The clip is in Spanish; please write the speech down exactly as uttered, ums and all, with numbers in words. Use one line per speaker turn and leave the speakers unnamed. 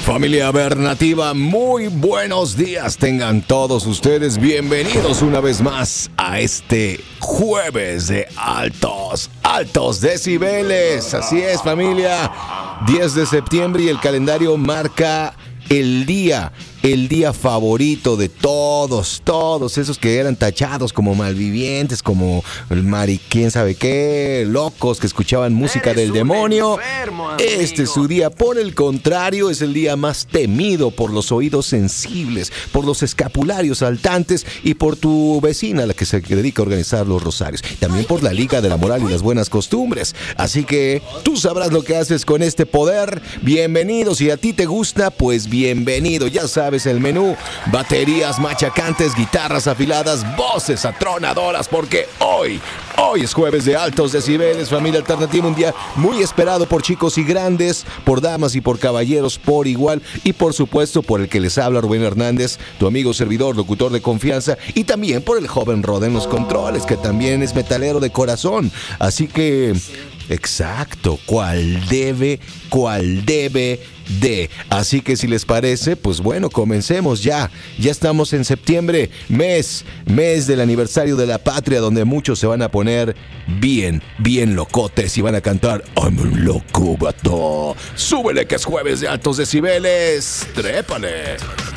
Familia Vernativa, muy buenos días tengan todos ustedes. Bienvenidos una vez más a este jueves de altos, altos decibeles. Así es, familia, diez de septiembre y el calendario marca el día, el día favorito de todos, todos esos que eran tachados como malvivientes, como el mari, quién sabe qué, locos que escuchaban música
Eres
del
un
demonio.
enfermo,
Este es su día. Por el contrario, es el día más temido por los oídos sensibles, por los escapularios saltantes y por tu vecina, la que se dedica a organizar los rosarios. También por la Liga de la Moral y las Buenas Costumbres. Así que tú sabrás lo que haces con este poder. Bienvenido. Si a ti te gusta, pues bienvenido. Ya sabes el menú: baterías machacantes, guitarras afiladas, voces atronadoras, porque hoy, hoy es jueves de altos decibeles, familia alternativa, un día muy esperado por chicos y grandes, por damas y por caballeros por igual, y por supuesto por el que les habla, Rubén Hernández, tu amigo servidor, locutor de confianza, y también por el joven Rod en los controles, que también es metalero de corazón. Así que, exacto, cual debe, cual debe de. Así que si les parece, pues bueno, comencemos ya. Ya estamos en septiembre, mes, mes del aniversario de la patria, donde muchos se van a poner bien, bien locotes y van a cantar I'm un loco, vato. Súbele que es jueves de altos decibeles. Trépale.